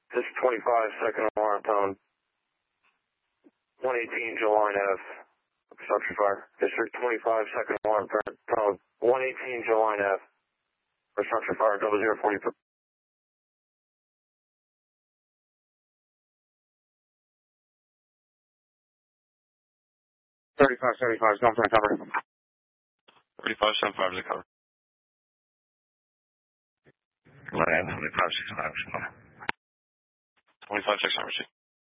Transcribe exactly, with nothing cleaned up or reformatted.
This is twenty-five, second alarm, pound one eighteen Joline Ave, construction fire. District twenty-five, second alarm, pound one eighteen Joline Ave, construction fire, double zero forty. thirty-five seventy-five is going for cover. thirty-five seventy-five is a cover. Land, twenty-five six five is cover. twenty-five six hundred.